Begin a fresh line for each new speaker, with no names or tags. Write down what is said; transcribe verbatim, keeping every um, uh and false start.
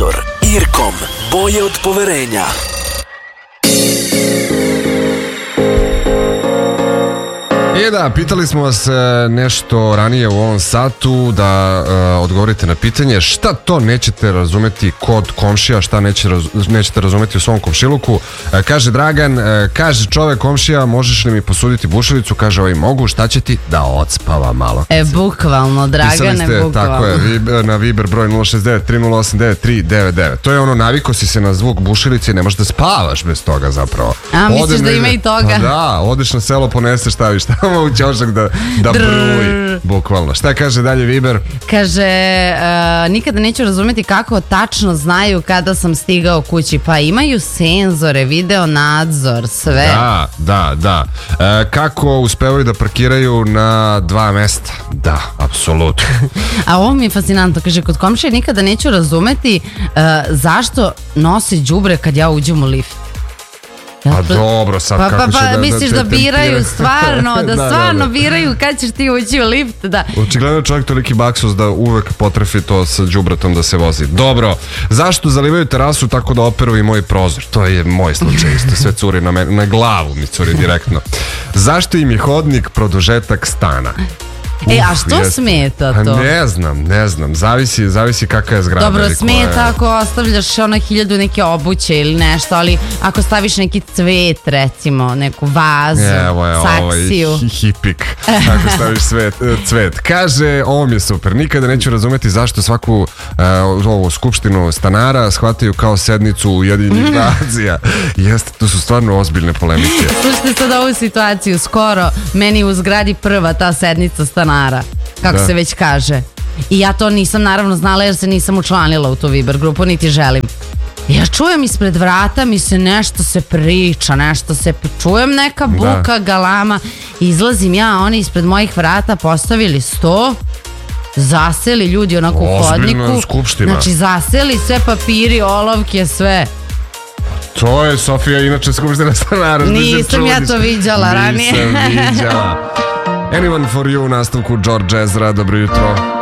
Nadzor, Irkom, boje od poverenja.
I da, pitali smo vas nešto ranije u ovom satu da uh, odgovorite na pitanje šta to nećete razumeti kod komšija, šta neće raz, nećete razumeti u svom komšiluku. Uh, kaže Dragan, uh, kaže čovek komšija, možeš li mi posuditi bušilicu? Kaže ovaj, mogu, šta će ti? Da odspava malo.
E, bukvalno, Dragane,
ste,
bukvalno.
Tako je, na Viber broj nula šest devet tri nula osam devet tri devet devet. To je ono, naviko si se na zvuk bušilice i ne možeš da spavaš bez toga zapravo.
A, misliš da ima i toga?
Pa da, odeš na selo, poneseš, staviš tamo u ćošak da, da bruji, bukvalno. Šta kaže dalje Viber?
Kaže, uh, nikada neću razumjeti kako tačno znaju kada sam stigao kući. Pa imaju senzore, video nadzor, sve.
Da, da, da. E, kako uspevaju da parkiraju na dva mesta? Da, apsolutno.
A ovo mi je fascinantno. Kaže, kod komšije nikada neću razumjeti uh, zašto nosi đubre kad ja uđem u lift.
Ja, pa dobro, sad
pa,
kako
pa,
će
pa,
da...
misliš
da,
da,
da
biraju stvarno, da,
da
stvarno
da, da.
biraju kad ćeš ti ući u lift, da.
Očigledno čovjek toliki baksus da uvek potrefi to sa đubretom da se vozi. Dobro, zašto zalivaju terasu tako da operu i moj prozor? To je moj slučaj isto, sve curi na, me, na glavu mi curi direktno. Zašto im je hodnik produžetak stana?
E, a što jest... smeta to?
Ne znam, ne znam, zavisi, zavisi kakva je zgrada.
Dobro, smeta je... ako ostavljaš ono hiljadu neke obuće ili nešto, ali ako staviš neki cvet, recimo, neku vazu,
evo je,
saksiju.
Ovo je hipik, ako staviš cvet, cvet. Kaže, ovo mi je super, nikada neću razumeti zašto svaku uh, ovu skupštinu stanara shvataju kao sednicu Ujedinjenih nacija. Jeste, to su stvarno ozbiljne polemike.
Slušajte sad ovu situaciju, skoro meni u zgradi prva ta sednica stanara, kako da. se već kaže. I ja to nisam naravno znala jer se nisam učlanila u tu Viber grupu, niti želim. Ja čujem ispred vrata mi se nešto se priča, nešto se čujem neka buka, da. galama. Izlazim ja, oni ispred mojih vrata postavili sto, zaseli ljudi onako u hodniku.
Skupština.
Znači zaseli sve papiri, olovke, sve.
To je, Sofija, inače skupština stanara.
Nisam ja to viđala ranije.
Nisam viđala. Anyone for you u nastavku George Ezra, dobro jutro.